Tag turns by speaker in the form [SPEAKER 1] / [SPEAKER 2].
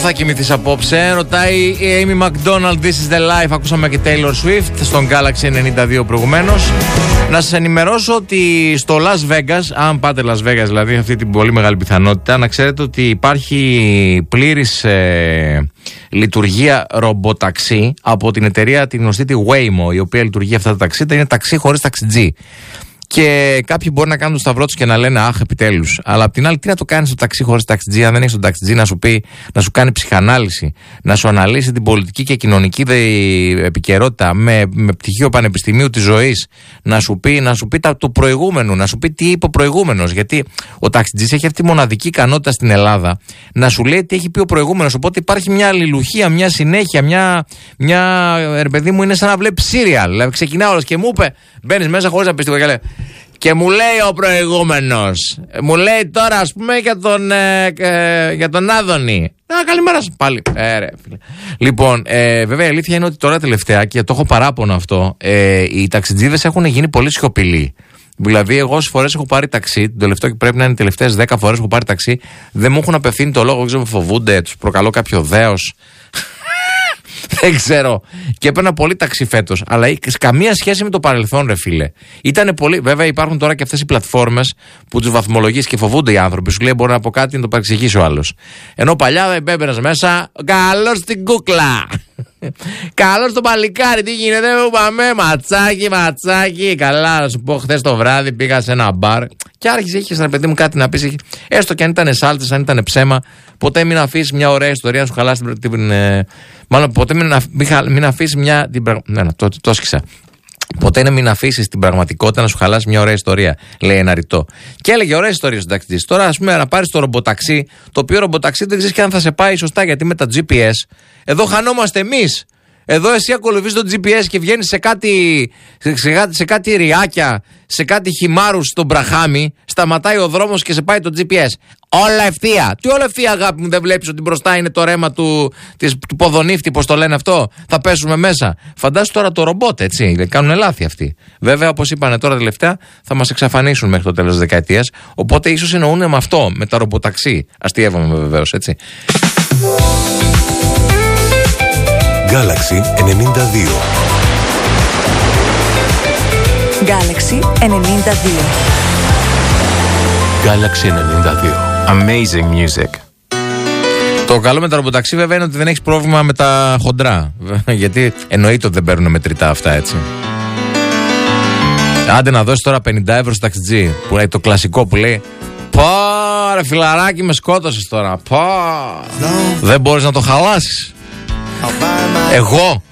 [SPEAKER 1] θα κοιμηθείς απόψε? Ρωτάει η Amy McDonald. This is the life. Ακούσαμε και Taylor Swift στον Galaxy 92 προηγουμένως. Να σας ενημερώσω ότι στο Las Vegas, αν πάτε Las Vegas δηλαδή, αυτή την πολύ μεγάλη πιθανότητα, να ξέρετε ότι υπάρχει πλήρης λειτουργία ρομποταξί από την εταιρεία την γνωστή τη Waymo, η οποία λειτουργεί αυτά τα ταξί. Είναι ταξί χωρίς ταξιτζή. Και κάποιοι μπορεί να κάνουν το σταυρό τους και να λένε αχ, επιτέλους. Αλλά απ' την άλλη, τι να το κάνεις στο ταξί χωρίς ταξιτζή, αν δεν έχεις τον ταξιτζή να σου πει, να σου κάνει ψυχανάλυση, να σου αναλύσει την πολιτική και κοινωνική επικαιρότητα με πτυχίο πανεπιστημίου της ζωής, να σου πει του προηγούμενου, να σου πει τι είπε ο προηγούμενος. Γιατί ο ταξιτζής έχει αυτή τη μοναδική ικανότητα στην Ελλάδα να σου λέει τι έχει πει ο προηγούμενος. Οπότε υπάρχει μια αλληλουχία, μια συνέχεια, ρε παιδί μου, είναι σαν να βλέπει σύριαλ. Δηλαδή ξεκινά όλος και μου είπε, μπαίνεις μέσα χωρίς να πεις τίποτα και λέει. Και μου λέει ο προηγούμενος, μου λέει τώρα ας πούμε για τον Άδωνη. Καλημέρα σας πάλι. Λοιπόν, βέβαια η αλήθεια είναι ότι τώρα τελευταία, και το έχω παράπονο αυτό, οι ταξιτζίδες έχουν γίνει πολύ σιωπηλοί. Δηλαδή, εγώ όσες φορές έχω πάρει ταξί, το τελευταίο και πρέπει να είναι οι τελευταίες 10 φορές που έχω πάρει ταξί, δεν μου έχουν απευθύνει το λόγο, δεν ξέρω, φοβούνται, τους προκαλώ κάποιο δέος. Δεν ξέρω. Και έπαιρνα πολύ ταξί φέτος. Αλλά καμία σχέση με το παρελθόν, ρε φίλε. Ήτανε πολύ. Βέβαια, υπάρχουν τώρα και αυτές οι πλατφόρμες που τους βαθμολογείς και φοβούνται οι άνθρωποι. Σου λέει: μπορεί να πω κάτι να το παρεξηγήσει ο άλλος. Ενώ παλιά δεν έμπαινες μέσα. Καλώς στην κούκλα. Καλώς το παλικάρι. Τι γίνεται, είπαμε. Ματσάκι. Καλά, να σου πω, χθες το βράδυ πήγα σε ένα μπαρ. Και άρχισε, είχε ένα παιδί μου κάτι να πει. Έστω και αν ήταν σάλτες, αν ήταν ψέμα. Ποτέ μην αφήσει μια ωραία ιστορία να σου χαλάσει την. Μάλλον ποτέ μην αφήσει μια. Το σκίσα. Ποτέ μην αφήσει την πραγματικότητα να σου χαλάσει μια ωραία ιστορία, λέει ένα ρητό. Και έλεγε ωραίες ιστορίες ο ταξιτζής. Τώρα, ας πούμε, να πάρεις το ρομποταξί, το οποίο ρομποταξί δεν ξέρεις και αν θα σε πάει σωστά, γιατί με τα GPS εδώ χανόμαστε εμείς. Εδώ εσύ ακολουθείς το GPS και βγαίνεις σε κάτι ριάκια, σε κάτι χυμάρους στον Μπραχάμι, σταματάει ο δρόμος και σε πάει το GPS. Όλα ευθεία. Τι όλα ευθεία, αγάπη μου, δεν βλέπεις ότι μπροστά είναι το ρέμα του ποδονύφτη, πώς το λένε αυτό? Θα πέσουμε μέσα. Φαντάσου τώρα το ρομπότ, έτσι. Κάνουν λάθη αυτοί. Βέβαια, όπως είπανε τώρα τελευταία, θα μας εξαφανίσουν μέχρι το τέλος της δεκαετίας. Οπότε ίσως εννοούν με αυτό, με τα ρομποταξί. Αστειεύομαι βεβαίως, έτσι.
[SPEAKER 2] Galaxy 92.
[SPEAKER 3] Galaxy 92.
[SPEAKER 2] Galaxy 92.
[SPEAKER 1] Amazing music. Το καλό με τα ρομποταξί βέβαια είναι ότι δεν έχεις πρόβλημα με τα χοντρά. Γιατί εννοείται ότι δεν παίρνουν μετρητά αυτά, έτσι. Άντε να δώσεις τώρα 50 ευρώ στο ταξιτζή, που λέει το κλασικό που λέει ρε φιλαράκι, με σκότωσες τώρα. Δεν μπορείς να το χαλάσεις. Εγώ